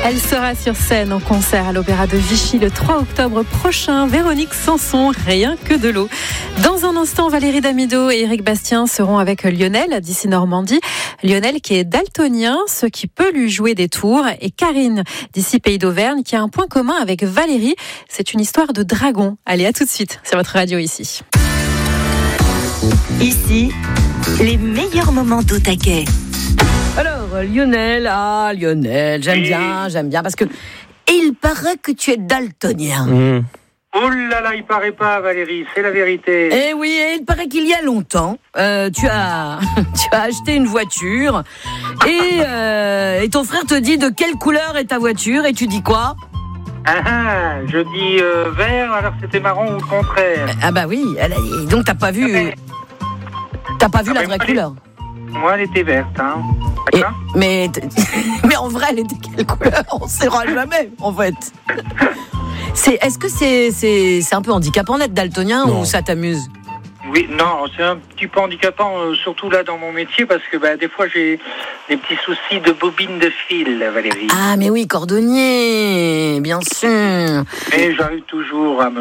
Elle sera sur scène en concert à l'Opéra de Vichy le 3 octobre prochain. Véronique Sanson, rien que de l'eau. Dans un instant, Valérie Damido et Éric Bastien seront avec Lionel d'ici Normandie. Lionel qui est daltonien, ce qui peut lui jouer des tours. Et Karine d'ici Pays d'Auvergne qui a un point commun avec Valérie. C'est une histoire de dragon. Allez, à tout de suite sur votre radio ici. Ici, les meilleurs moments d'Au Taquet. Alors, Lionel, j'aime bien, parce que il paraît que tu es daltonien. Oh là là, il paraît pas, Valérie, c'est la vérité. Eh oui, et il paraît qu'il y a longtemps, tu as acheté une voiture et ton frère te dit de quelle couleur est ta voiture et tu dis quoi ? Je dis vert, alors c'était marron ou le contraire. Ah bah oui, donc t'as pas vu la vraie couleur. Moi, elle était verte, hein. Mais en vrai, elle était quelle couleur ? On ne saura jamais, en fait. Est-ce que c'est un peu handicapant d'être daltonien ou ça t'amuse ? Oui, non, c'est un petit peu handicapant, surtout là dans mon métier, parce que des fois j'ai des petits soucis de bobine de fil, Valérie. Ah, mais oui, cordonnier, bien sûr. Et j'arrive toujours à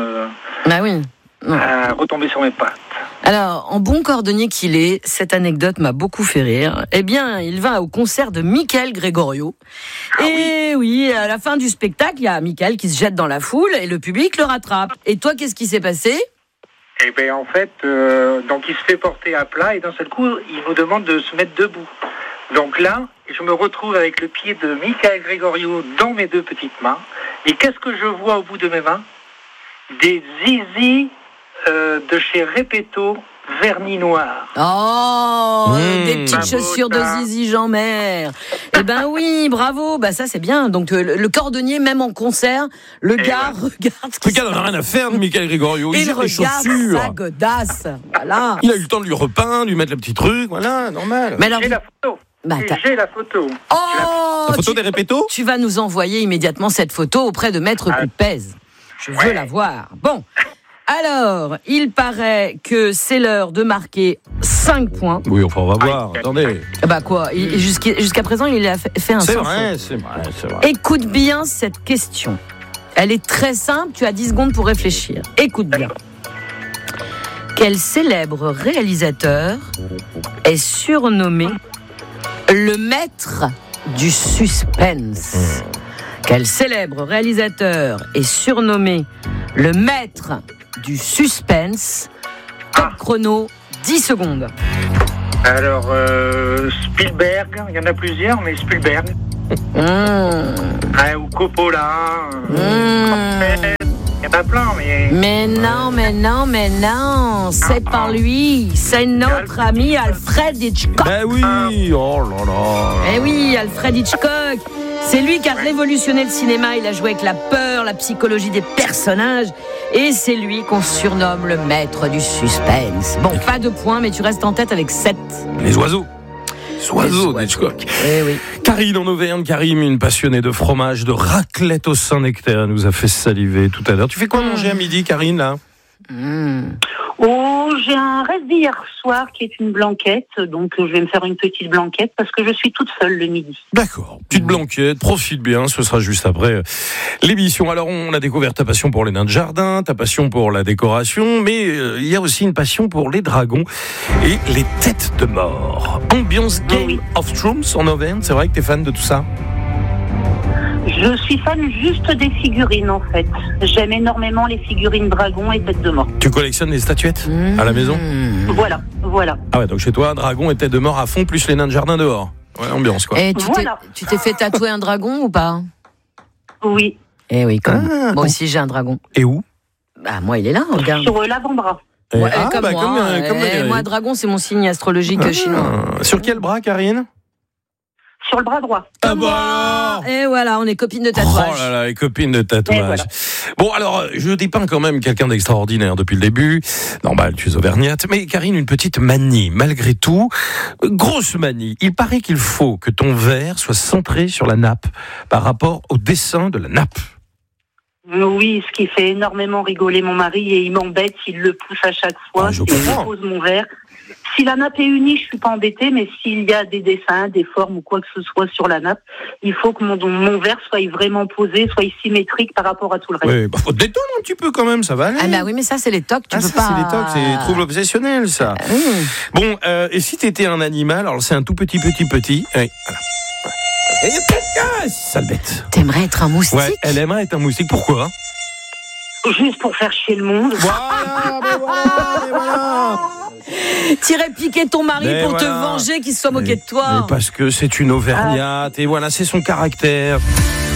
retomber sur mes pattes. Alors, en bon cordonnier qu'il est, cette anecdote m'a beaucoup fait rire. Eh bien, il va au concert de Michael Gregorio. Oui, à la fin du spectacle, il y a Michael qui se jette dans la foule et le public le rattrape. Et toi, qu'est-ce qui s'est passé ? Eh bien, en fait, donc il se fait porter à plat et d'un seul coup, il nous demande de se mettre debout. Donc là, je me retrouve avec le pied de Michael Gregorio dans mes deux petites mains. Et qu'est-ce que je vois au bout de mes mains ? Des zizis de chez Repetto, vernis noir. Oh, des petites chaussures de Zizi Jean-Mer. Eh ben oui, bravo. Bah ça c'est bien. Donc le cordonnier, même en concert, le gars regarde. Le gars n'a rien à faire de Michael Gregorio. Il regarde chaussures. sa godasse. Voilà. Il a eu le temps de lui repeindre, lui mettre le petit truc. Voilà, normal. Mais alors, j'ai la photo. J'ai la photo. Oh, la photo des Repetto ? Tu vas nous envoyer immédiatement cette photo auprès de Maître Coupez. Je veux la voir. Bon. Alors, il paraît que c'est l'heure de marquer 5 points. Oui, enfin, on va voir. Attendez. Bah quoi, jusqu'à présent, il a fait un sans faute. C'est vrai. Écoute bien cette question. Elle est très simple, tu as 10 secondes pour réfléchir. Écoute bien. Quel célèbre réalisateur est surnommé le maître du suspense ? Quel célèbre réalisateur est surnommé le maître du suspense ? Top chrono, 10 secondes. Alors, Spielberg, il y en a plusieurs, mais Spielberg. Ou Coppola. Il y en a plein, mais... Mais non, c'est pas lui, c'est notre ami Alfred Hitchcock. Ben oui, oh là là. Eh oui, Alfred Hitchcock, c'est lui qui a révolutionné le cinéma, il a joué avec la peur, la psychologie des personnages, et c'est lui qu'on surnomme le maître du suspense. Bon, pas de points, mais tu restes en tête avec 7. Les oiseaux d'Hitchcock. Eh oui. Karine en Auvergne, Karim, une passionnée de fromage, de raclette au Saint-Nectaire, nous a fait saliver tout à l'heure. Tu fais quoi manger à midi, Karine, là ? Oh, j'ai un reste d'hier soir qui est une blanquette, donc je vais me faire une petite blanquette parce que je suis toute seule le midi. D'accord, petite blanquette, profite bien, ce sera juste après l'émission. Alors on a découvert ta passion pour les nains de jardin, ta passion pour la décoration, mais il y a aussi une passion pour les dragons et les têtes de mort. Ambiance Game of Thrones en Auvergne, c'est vrai que t'es fan de tout ça ? Je suis fan juste des figurines en fait. J'aime énormément les figurines dragons et têtes de mort. Tu collectionnes les statuettes à la maison ? Voilà. Ah ouais, donc chez toi, dragon et tête de mort à fond, plus les nains de jardin dehors. Ouais, ambiance quoi. Et tu t'es fait tatouer un dragon ou pas ? Oui. Eh oui, quand même. Moi aussi j'ai un dragon. Et où ? Bah moi il est là, regarde. Sur l'avant-bras. Ouais, comme moi, dragon c'est mon signe astrologique chinois. Sur quel bras, Karine ? Sur le bras droit. Ah bah et voilà, on est copines de tatouage. Oh là là, les copines de tatouage. Voilà. Bon, alors, je dépeins quand même quelqu'un d'extraordinaire depuis le début. Normal, tu es auvergnate. Mais Karine, une petite manie, malgré tout. Grosse manie. Il paraît qu'il faut que ton verre soit centré sur la nappe par rapport au dessin de la nappe. Oui, ce qui fait énormément rigoler mon mari et il m'embête, il le pousse à chaque fois, je il comprends. pose mon verre. Si la nappe est unie, je suis pas embêtée, mais s'il y a des dessins, des formes ou quoi que ce soit sur la nappe, il faut que mon verre soit vraiment posé, soit symétrique par rapport à tout le reste. Oui, faut te détendre un petit peu quand même, ça va aller. Ah bah oui, mais ça c'est les tocs, tu peux ça, pas. c'est les tocs, c'est les troubles obsessionnels, ça. Bon, et si t'étais un animal, alors c'est un tout petit. Oui, voilà. Ah, sale bête. T'aimerais être un moustique? Ouais, elle aimerait être un moustique. Pourquoi? Juste pour faire chier le monde. Voilà, mais voilà. T'irais piquer ton mari Mais pour voilà. te venger qu'il se soit moqué de toi. Mais parce que c'est une auvergnate, et voilà, c'est son caractère.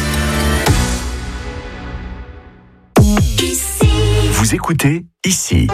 Vous écoutez ici.